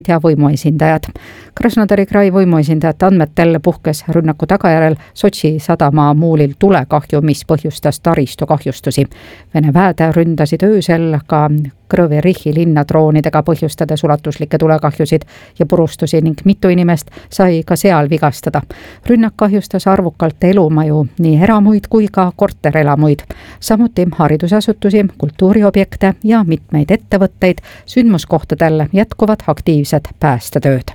ja võimuesindajad. Krasnodari krai võimuesindajate andmetel puhkes rünnaku tagajärel Sotši sadama muulil tulekahju, mis põhjustas taristu kahjustusi. Vene väed ründasid öösel ka Krõvi-Rihi linna droonidega, põhjustades ulatuslikke tulekahjusid ja purustusi ning mitu inimest sai ka seal vigastada. Rünnak kahjustas arvukalt elumaju, nii eramuid kui ka korterelamuid, samuti haridusasutusi, kultuuriobjekte ja mitmeid ettevõtteid. Sündmuskohtadel jätkuvad aktiivsed päästetööd.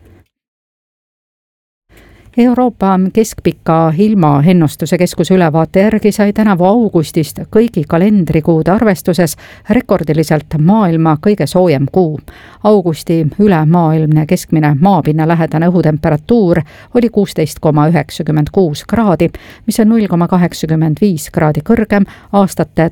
Euroopa keskpika ilmaennustuse keskuse ülevaate järgi sai tänavu augustist kõigi kalendrikuude arvestuses rekordiliselt maailma kõige soojem kuu. Augusti ülemaailmne keskmine maapinna lähedane õhutemperatuur oli 16,96 kraadi, mis on 0,85 kraadi kõrgem aastate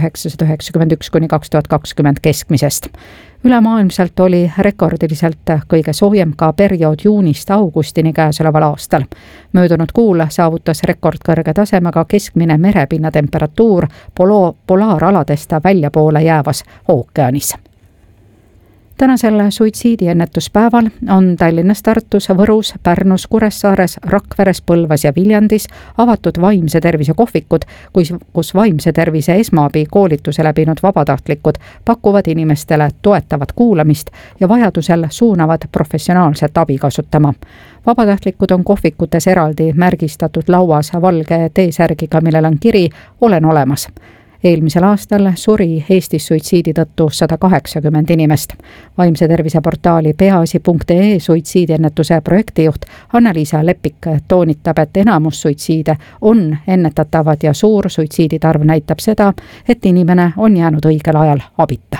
1991–2020 keskmisest. Ülemaailmselt oli rekordiliselt kõige soojem ka periood juunist augustini käesoleval aastal. Möödunud kuul saavutas rekordkõrge tasemega keskmine merepinna temperatuur polaaraladest väljapoole jäävas ookeanis. Tänasel suitsiidiennetuspäeval on Tallinnas, Tartus, Võrus, Pärnus, Kuressaares, Rakveres, Põlvas ja Viljandis avatud vaimse tervise kohvikud, kus vaimse tervise esmaabi koolituse läbinud vabatahtlikud pakuvad inimestele toetavat kuulamist ja vajadusel suunavad professionaalset abi kasutama. Vabatahtlikud on kohvikutes eraldi märgistatud lauas valge T-särgiga, millel on kiri "Olen olemas". Eelmisel aastal suri Eestis suitsiidi tõttu 180 inimest. Vaimse tervise portaali peaasi.ee suitsiidiennetuse projektijuht Anna-Liisa Lepik toonitab, et enamus suitsiide on ennetatavad ja suur suitsiidide arv näitab seda, et inimene on jäänud õigel ajal abita.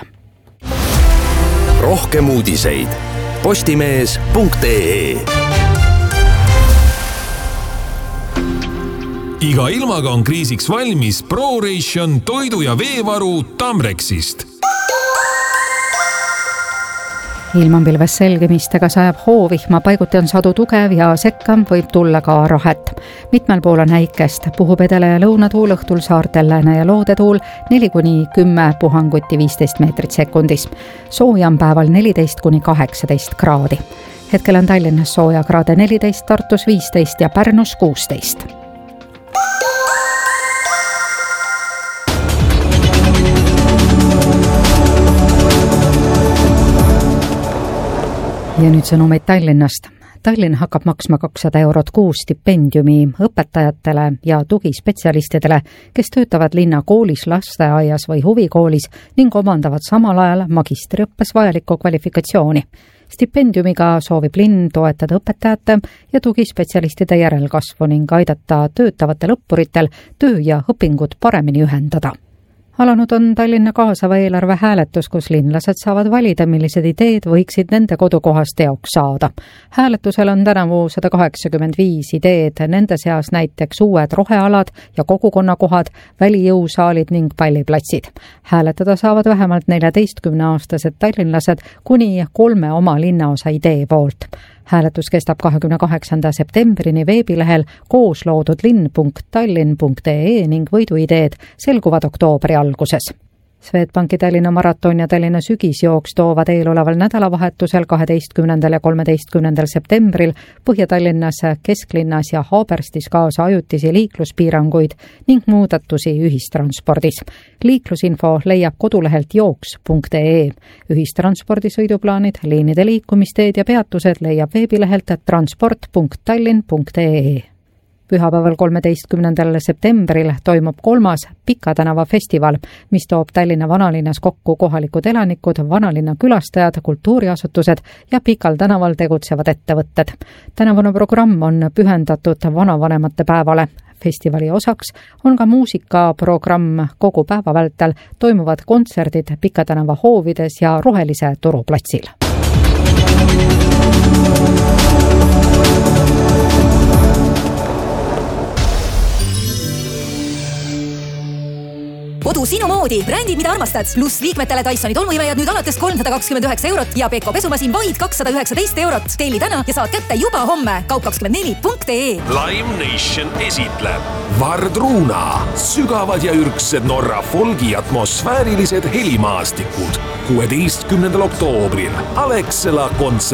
Rohkem uudiseid postimees.ee. Iga ilmaga on kriisiks valmis ProRation toidu- ja veevaru Tamrexist. Ilm on pilves selgemistega, sajab hoovihma, paiguti on sadu tugev ja sekka võib tulla ka rahet. Mitmel pool on häikest, puhub edele- ja lõunatuul, õhtul saartel lääne- ja loodetuul 4–10 puhanguti 15 meetrit sekundis. Sooja on päeval 14–18 kraadi. Hetkel on Tallinnas sooja kraade 14, Tartus 15 ja Pärnus 16. Ja nüüd sõnumeid Tallinnast. Tallinn hakkab maksma 200 eurot kuus stipendiumi õpetajatele ja tugispetsialistidele, kes töötavad linna koolis, lasteaias või huvikoolis ning omandavad samal ajal magistriõppes vajalikku kvalifikatsiooni. Stipendiumiga soovib linn toetada õpetajate ja tugispetsialistide järelkasvu ning aidata töötavatel õppuritel töö ja õpingud paremini ühendada. Alanud on Tallinna kaasava eelarve hääletus, kus linlased saavad valida, millised ideed võiksid nende kodukohast teoks saada. Hääletusel on tänavu 185 ideed, nende seas näiteks uued rohealad ja kogukonnakohad, välijõusaalid ning palliplatsid. Hääletada saavad vähemalt 14-aastased tallinlased kuni 3 oma linnaosa idee poolt. Hääletus kestab 28. septembrini veebilehel koosloodudlinn.tallinn.ee ning võiduideed selguvad oktoobri alguses. Swedbanki Tallinna maraton ja Tallinna sügisjooks toovad eeloleval nädalavahetusel 12. ja 13. septembril Põhja-Tallinnas, Kesklinnas ja Haaberstis kaasa ajutisi liikluspiiranguid ning muudatusi ühistranspordis. Liiklusinfo leiab kodulehelt jooks.ee. Ühistranspordisõiduplaanid, liinide liikumisteed ja peatused leiab veebilehelt transport.tallinn.ee. Pühapäeval 13. septembril toimub 3. Pika tänava festival, mis toob Tallinna vanalinnas kokku kohalikud elanikud, vanalinna külastajad, kultuuriasutused ja Pikal tänaval tegutsevad ettevõtted. Tänavune programm on pühendatud vanavanemate päevale. Festivali osaks on ka muusikaprogramm kogu päeva vältel, toimuvad kontserdid Pika tänava hoovides ja Rohelise turuplatsil. Kodu sinu moodi, brändid, mida armastad, pluss liikmetele Dysoni tolmuimejad nüüd alates 329 eurot ja Beko pesumasin vaid 219 eurot. Telli täna ja saad kätte juba homme. Kaup24.ee. Lime Nation esitleb Vardruna, sügavad ja ürgsed Norra folgi atmosfäärilised helimaastikud 16. oktoobril Alexela kontsert.